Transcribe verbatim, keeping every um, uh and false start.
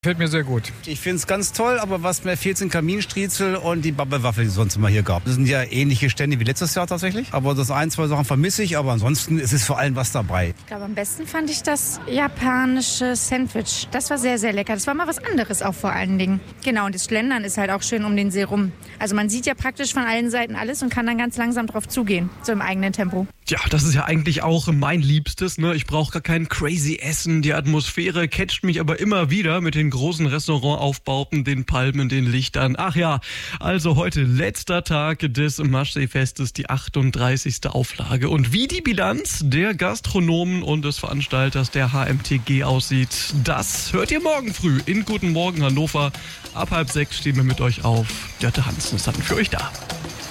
Fällt mir sehr gut. Ich finde es ganz toll, aber was mir fehlt, sind Kaminstriezel und die Babbelwaffe, die es sonst immer hier gab. Das sind ja ähnliche Stände wie letztes Jahr tatsächlich. Aber das ein, zwei Sachen vermisse ich, aber ansonsten ist es vor allem was dabei. Ich glaube, am besten fand ich das japanische Sandwich. Das war sehr, sehr lecker. Das war mal was anderes auch vor allen Dingen. Genau, und das Schlendern ist halt auch schön um den See rum. Also man sieht ja praktisch von allen Seiten alles und kann dann ganz langsam drauf zugehen, so im eigenen Tempo. Ja, das ist ja eigentlich auch mein Liebstes, ne? Ich brauche gar kein crazy Essen. Die Atmosphäre catcht mich aber immer wieder mit den großen Restaurantaufbauten, den Palmen, den Lichtern. Ach ja, also heute letzter Tag des Maschsee-Festes, die achtunddreißigste Auflage. Und wie die Bilanz der Gastronomen und des Veranstalters der H M T G aussieht, das hört ihr morgen früh in Guten Morgen Hannover. Ab halb sechs stehen wir mit euch auf. Dörte Hansen ist dann für euch da.